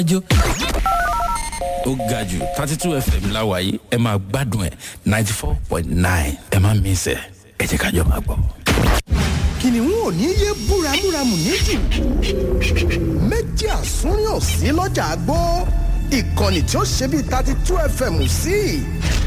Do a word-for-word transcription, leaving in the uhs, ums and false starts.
jó. Ó ga jù thirty two F M láwàyé ẹ máa gbádùn ẹ̀ ninety four point nine ẹ má miss ẹ̀ ẹ jẹ́ ká jọ máa gbọ́. Kìnìún ò ní yé búramúramù níjù méjì àsúnrín ò sí lọ́jà àgbó ìkànnì tí ó ṣe bíi thirty two F M sí